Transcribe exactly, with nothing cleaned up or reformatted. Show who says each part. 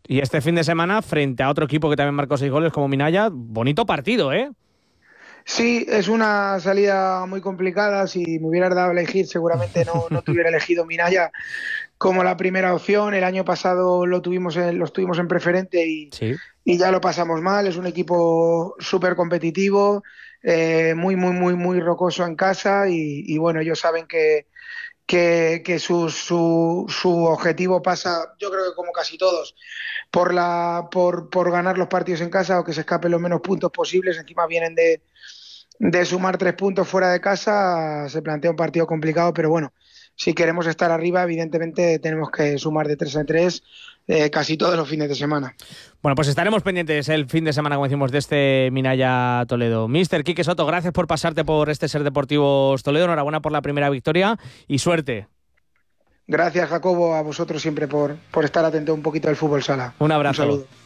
Speaker 1: Y este fin de semana, frente a otro equipo que también marcó seis goles como Minaya, bonito partido, ¿eh?
Speaker 2: Sí, es una salida muy complicada. Si me hubieras dado a elegir, seguramente no, no te hubiera elegido Minaya como la primera opción. El año pasado lo tuvimos en, los tuvimos en preferente y,
Speaker 1: Sí.
Speaker 2: y ya lo pasamos mal. Es un equipo súper competitivo, eh, muy, muy, muy, muy rocoso en casa y, y bueno, ellos saben que, que, que su, su, su objetivo pasa, yo creo que como casi todos, por, la, por, por ganar los partidos en casa o que se escapen los menos puntos posibles. Encima vienen de, de sumar tres puntos fuera de casa, se plantea un partido complicado, pero bueno, si queremos estar arriba, evidentemente tenemos que sumar de tres en tres eh, casi todos los fines de semana.
Speaker 1: Bueno, pues estaremos pendientes el fin de semana, como decimos, de este Minaya Toledo. Mister Quique Soto, gracias por pasarte por este Ser Deportivos Toledo. Enhorabuena por la primera victoria y suerte.
Speaker 2: Gracias, Jacobo, a vosotros siempre por, por estar atento un poquito al fútbol sala.
Speaker 1: Un
Speaker 2: Un
Speaker 1: abrazo.
Speaker 2: saludo.